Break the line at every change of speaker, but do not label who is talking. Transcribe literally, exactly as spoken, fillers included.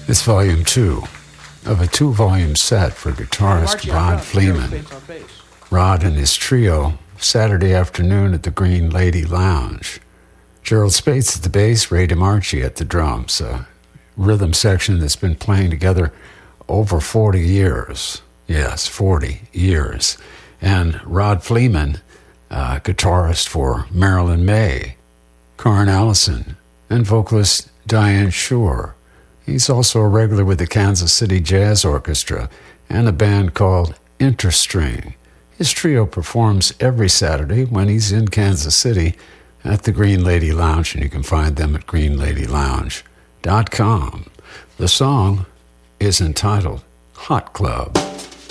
It's volume two of a two-volume set for guitarist Rod Fleeman. Rod and his trio, Saturday afternoon at the Green Lady Lounge. Gerald Spates at the bass, Ray DiMarchi at the drums. A rhythm section that's been playing together over forty years. Yes, forty years. And Rod Fleeman, uh, guitarist for Marilyn May, Karen Allison, and vocalist Diane Shore. He's also a regular with the Kansas City Jazz Orchestra and a band called Interstring. His trio performs every Saturday when he's in Kansas City at the Green Lady Lounge, and you can find them at green lady lounge dot com. The song is entitled Hot Club.